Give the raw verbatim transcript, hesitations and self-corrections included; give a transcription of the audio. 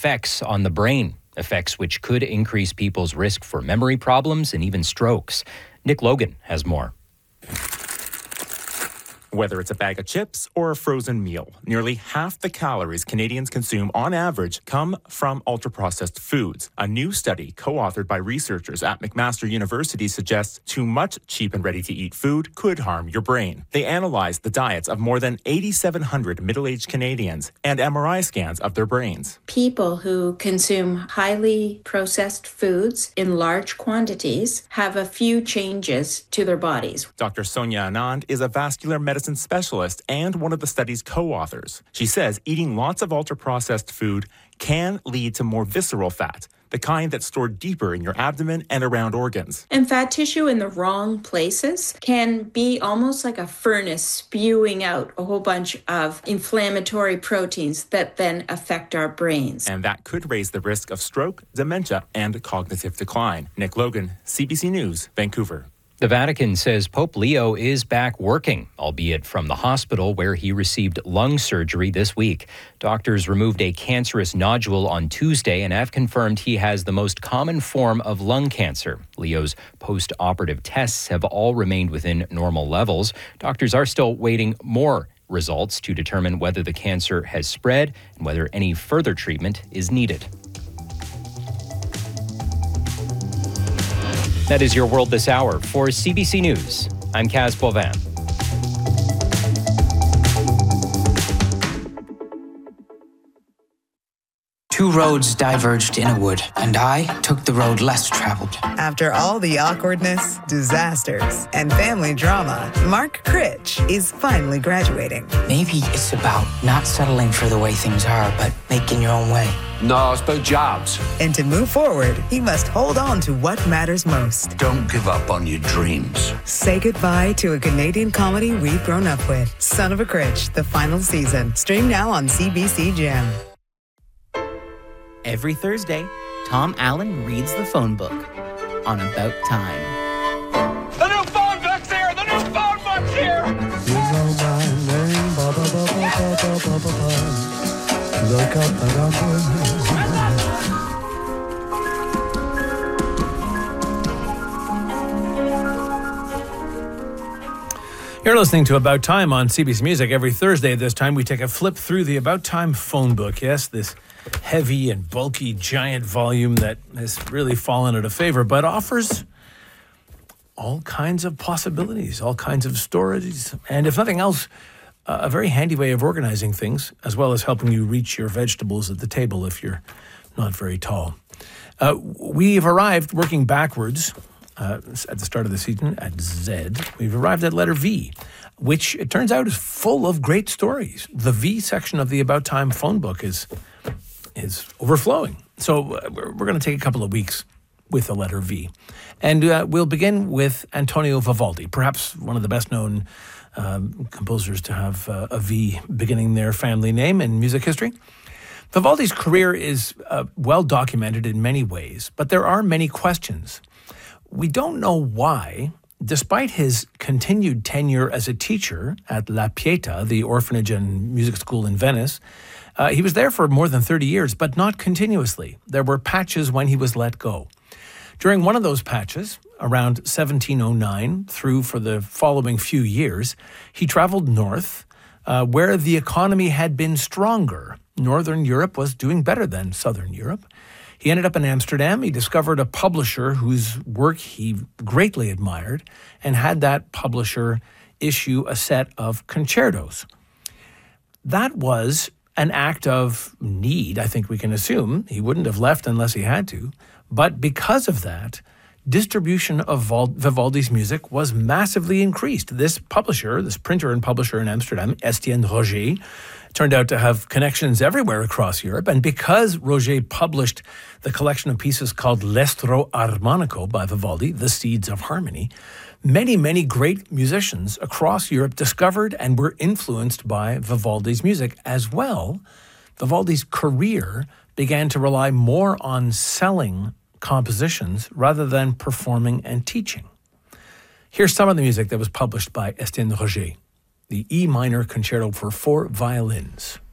effects on the brain, effects which could increase people's risk for memory problems and even strokes. Nick Logan has more. Whether it's a bag of chips or a frozen meal, nearly half the calories Canadians consume on average come from ultra-processed foods. A new study co-authored by researchers at McMaster University suggests too much cheap and ready-to-eat food could harm your brain. They analyzed the diets of more than eight thousand seven hundred middle-aged Canadians and M R I scans of their brains. People who consume highly processed foods in large quantities have a few changes to their bodies. Doctor Sonia Anand is a vascular medicine specialist and one of the study's co-authors. She says eating lots of ultra-processed food can lead to more visceral fat, the kind that's stored deeper in your abdomen and around organs. And fat tissue in the wrong places can be almost like a furnace spewing out a whole bunch of inflammatory proteins that then affect our brains. And that could raise the risk of stroke, dementia, and cognitive decline. Nick Logan, C B C News, Vancouver. The Vatican says Pope Leo is back working, albeit from the hospital where he received lung surgery this week. Doctors removed a cancerous nodule on Tuesday and have confirmed he has the most common form of lung cancer. Leo's post-operative tests have all remained within normal levels. Doctors are still waiting more results to determine whether the cancer has spread and whether any further treatment is needed. That is your world this hour. For C B C News, I'm Kaz Boivin. Two roads diverged in a wood, and I took the road less traveled. After all the awkwardness, disasters, and family drama, Mark Critch is finally graduating. Maybe it's about not settling for the way things are, but making your own way. No, it's about jobs. And to move forward, he must hold on to what matters most. Don't give up on your dreams. Say goodbye to a Canadian comedy we've grown up with. Son of a Critch, the final season. Stream now on C B C Gem. Every Thursday, Tom Allen reads the phone book on About Time. The new phone book's here! The new phone book's here! You know my name, ba ba ba ba ba ba ba ba. Look up and up. You're listening to About Time on C B C Music. Every Thursday at this time, we take a flip through the About Time phone book. Yes, this heavy and bulky giant volume that has really fallen out of favor, but offers all kinds of possibilities, all kinds of stories, and if nothing else, uh, a very handy way of organizing things, as well as helping you reach your vegetables at the table if you're not very tall. Uh, we've arrived working backwards uh, at the start of the season at Z. We've arrived at letter V, which it turns out is full of great stories. The V section of the About Time phone book is is overflowing. So uh, we're, we're going to take a couple of weeks with the letter V. And uh, we'll begin with Antonio Vivaldi, perhaps one of the best-known um, composers to have uh, a V beginning their family name in music history. Vivaldi's career is uh, well documented in many ways, but there are many questions. We don't know why, despite his continued tenure as a teacher at La Pietà, the orphanage and music school in Venice, Uh, he was there for more than thirty years, but not continuously. There were patches when he was let go. During one of those patches, around seventeen oh nine through for the following few years, he traveled north, uh, where the economy had been stronger. Northern Europe was doing better than Southern Europe. He ended up in Amsterdam. He discovered a publisher whose work he greatly admired and had that publisher issue a set of concertos. That was an act of need, I think we can assume. He wouldn't have left unless he had to. But because of that, distribution of Vivaldi's music was massively increased. This publisher, this printer and publisher in Amsterdam, Estienne Roger, turned out to have connections everywhere across Europe. And because Roger published the collection of pieces called L'Estro Armonico by Vivaldi, The Seeds of Harmony, many, many great musicians across Europe discovered and were influenced by Vivaldi's music. As well, Vivaldi's career began to rely more on selling compositions rather than performing and teaching. Here's some of the music that was published by Estienne Roger, the E minor concerto for four violins.